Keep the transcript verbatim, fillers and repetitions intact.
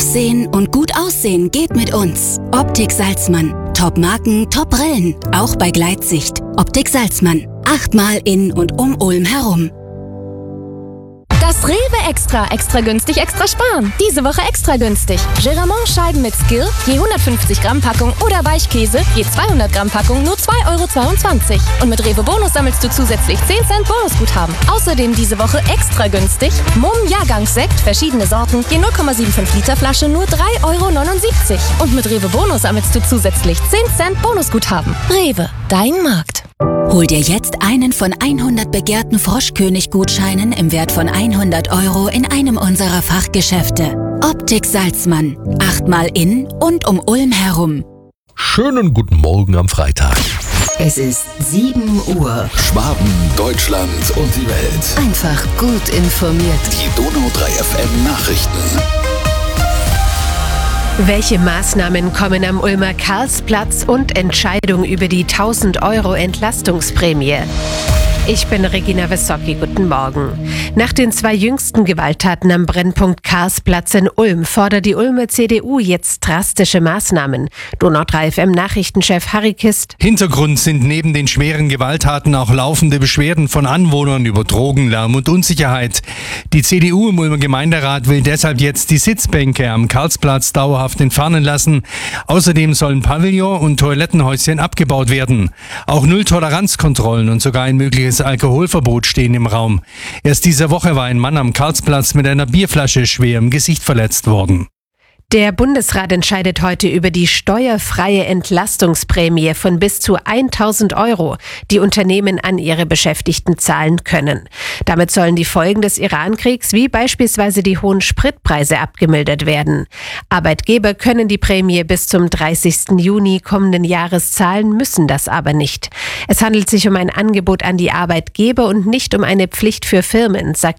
Aufsehen und gut aussehen geht mit uns. Optik Salzmann. Top-Marken, Top-Brillen. Auch bei Gleitsicht. Optik Salzmann. Achtmal in und um Ulm herum. Das Rewe Extra. Extra günstig, extra sparen. Diese Woche extra günstig. Geramont-Scheiben mit Skill, je hundertfünfzig Gramm Packung oder Weichkäse, je zweihundert Gramm Packung, nur zwei Euro zweiundzwanzig. Und mit Rewe Bonus sammelst du zusätzlich zehn Cent Bonusguthaben. Außerdem diese Woche extra günstig. Mumm Jahrgangssekt, verschiedene Sorten, je null Komma fünfundsiebzig Liter Flasche, nur drei Euro neunundsiebzig. Und mit Rewe Bonus sammelst du zusätzlich zehn Cent Bonusguthaben. Rewe, dein Markt. Hol dir jetzt einen von hundert begehrten Froschkönig-Gutscheinen im Wert von hundert Euro in einem unserer Fachgeschäfte. Optik Salzmann. Achtmal in und um Ulm herum. Schönen guten Morgen am Freitag. Es ist sieben Uhr. Schwaben, Deutschland und die Welt. Einfach gut informiert. Die Donau drei F M Nachrichten. Welche Maßnahmen kommen am Ulmer Karlsplatz und Entscheidung über die tausend Euro Entlastungsprämie? Ich bin Regina Wissocki, guten Morgen. Nach den zwei jüngsten Gewalttaten am Brennpunkt Karlsplatz in Ulm fordert die Ulmer C D U jetzt drastische Maßnahmen. Donau drei F M Nachrichtenchef Harry Kist. Hintergrund sind neben den schweren Gewalttaten auch laufende Beschwerden von Anwohnern über Drogen, Lärm und Unsicherheit. Die C D U im Ulmer Gemeinderat will deshalb jetzt die Sitzbänke am Karlsplatz dauerhaft entfernen lassen. Außerdem sollen Pavillon und Toilettenhäuschen abgebaut werden. Auch Nulltoleranzkontrollen und sogar ein mögliches Alkoholverbot stehen im Raum. Erst diese Woche war ein Mann am Karlsplatz mit einer Bierflasche schwer im Gesicht verletzt worden. Der Bundesrat entscheidet heute über die steuerfreie Entlastungsprämie von bis zu tausend Euro, die Unternehmen an ihre Beschäftigten zahlen können. Damit sollen die Folgen des Irankriegs wie beispielsweise die hohen Spritpreise abgemildert werden. Arbeitgeber können die Prämie bis zum dreißigsten Juni kommenden Jahres zahlen, müssen das aber nicht. Es handelt sich um ein Angebot an die Arbeitgeber und nicht um eine Pflicht für Firmen, sagt